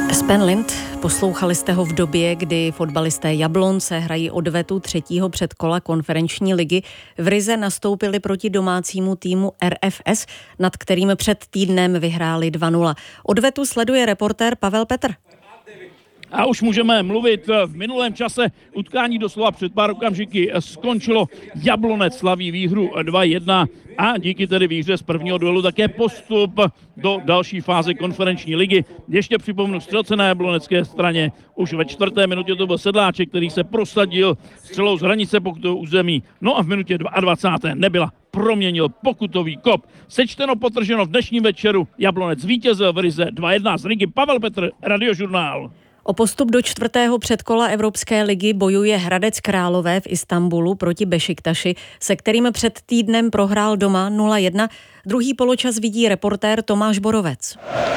Sven Lind, poslouchali jste ho v době, kdy fotbalisté Jablonce hrají odvetu 3. předkola konferenční ligy. V Rize nastoupili proti domácímu týmu RFS, nad kterým před týdnem vyhráli 2-0. Odvetu sleduje reportér Pavel Petr. A už můžeme mluvit v minulém čase. Utkání doslova před pár okamžiky skončilo. Jablonec slaví výhru 2-1 a díky tedy výhře z prvního duelu také postup do další fáze konferenční ligy. Ještě připomenu střelce na jablonecké straně. Už ve 4. minutě to byl Sedláček, který se prosadil střelou z hranice pokutového území. No a v minutě 22. Nebyla proměnil pokutový kop. Sečteno, potrženo v dnešním večeru. Jablonec vítězil v Rize 2-1 z ligy. Pavel Petr, Radiožurnál. O postup do 4. předkola Evropské ligy bojuje Hradec Králové v Istanbulu proti Bešiktaši, se kterým před týdnem prohrál doma 0-1. Druhý poločas vidí reportér Tomáš Borovec.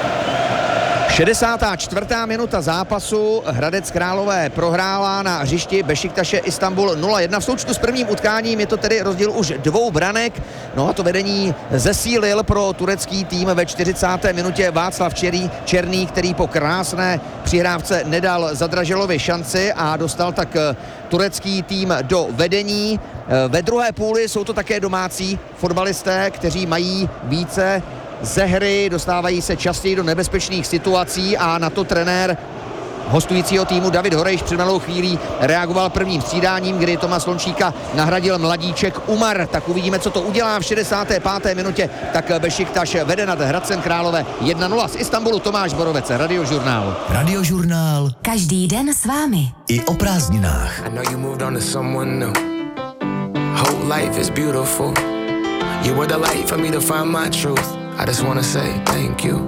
64. minuta zápasu. Hradec Králové prohrála na hřišti Bešiktaše Istanbul 0-1. V součtu s prvním utkáním je to tedy rozdíl už 2 branek. No a to vedení zesílil pro turecký tým ve 40. minutě Václav Černý, který po krásné přihrávce nedal Zadraželovi šanci a dostal tak turecký tým do vedení. Ve druhé půli jsou to také domácí fotbalisté, kteří mají více ze hry, dostávají se častěji do nebezpečných situací a na to trenér hostujícího týmu David Horejš před malou chvílí reagoval prvním střídáním, kdy Toma Slončíka nahradil mladíček Umar. Tak uvidíme, co to udělá v 65. minutě. Tak Bešiktaš vede nad Hradcem Králové 1-0. Z Istanbulu Tomáš Borovec, Radiožurnál. Radiožurnál. Každý den s vámi. I o prázdninách. You were the light for me to find my truth. I just wanna say thank you.